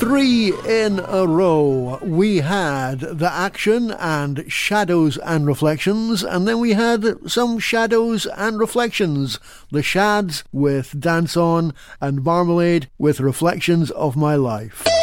3 in a row. We had The Action and Shadows and Reflections, and then we had some Shadows and Reflections. The Shads with Dance On, and Marmalade with Reflections of My Life.